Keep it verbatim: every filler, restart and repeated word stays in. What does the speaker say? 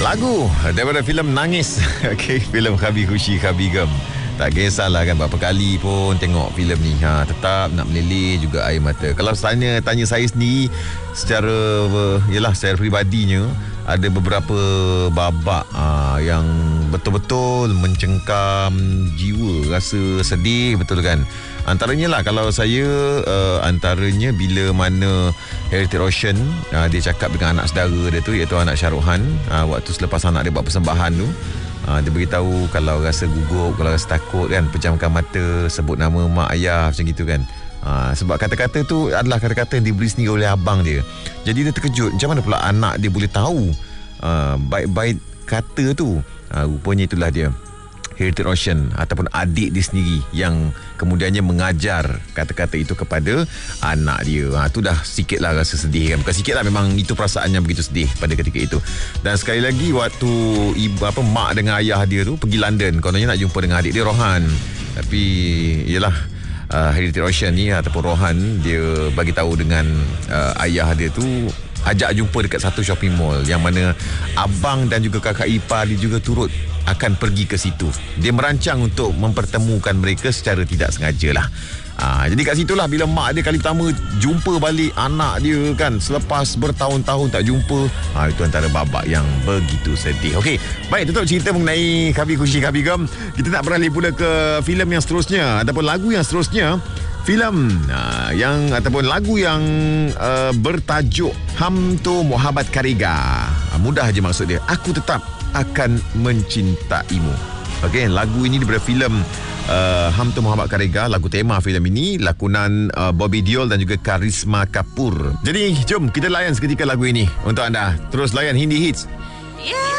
Lagu daripada filem Nangis. Okey, filem Khabi Khushi Khabi Gem. Tak kisahlah kan berapa kali pun tengok filem ni, ha, tetap nak meleleh juga air mata. Kalau tanya tanya saya sendiri secara yalah secara peribadinya, ada beberapa babak ha, yang betul-betul mencengkam jiwa, rasa sedih betul kan. Antaranya lah kalau saya uh, antaranya bila mana Heritage Roshan uh, dia cakap dengan anak saudara dia tu, iaitu anak Syahrukh Khan, uh, waktu selepas anak dia buat persembahan tu, uh, dia beritahu kalau rasa gugup, kalau rasa takut kan, pejamkan mata, sebut nama mak ayah macam gitu kan. Uh, sebab kata-kata tu adalah kata-kata yang diberi sendiri oleh abang dia. Jadi dia terkejut, macam mana pula anak dia boleh tahu uh, baik-baik kata tu. uh, Rupanya itulah dia Heritage Roshan ataupun adik dia sendiri yang kemudiannya mengajar kata-kata itu kepada anak dia. Ha, tu dah sikit lah rasa sedih kan. Bukan sikit lah, memang itu perasaannya begitu sedih pada ketika itu. Dan sekali lagi waktu ibu, apa, mak dengan ayah dia tu pergi London, kononnya nak jumpa dengan adik dia Rohan. Tapi yelah, uh, Heritage Roshan ni ataupun Rohan, dia bagi tahu dengan uh, ayah dia tu, ajak jumpa dekat satu shopping mall yang mana abang dan juga kakak ipar dia juga turut akan pergi ke situ. Dia merancang untuk mempertemukan mereka secara tidak sengaja lah. Ha, jadi kat situlah bila mak dia kali pertama jumpa balik anak dia kan, selepas bertahun-tahun tak jumpa. Ha, itu antara babak yang begitu sedih. Okey, baik, tutup cerita mengenai Khabi Khushi Khabi Gem. Kita nak beralih pula ke filem yang seterusnya ataupun lagu yang seterusnya. Filem uh, yang ataupun lagu yang uh, bertajuk Ham Tu Mohabbat Karega. Uh, mudah je maksud dia, aku tetap akan mencintaimu. Okey, lagu ini daripada filem uh, Ham Tu Mohabbat Karega. Lagu tema filem ini lakonan uh, Bobby Deol dan juga Karisma Kapoor. Jadi jom kita layan seketika lagu ini untuk anda. Terus layan Hindi Hits. Yeah.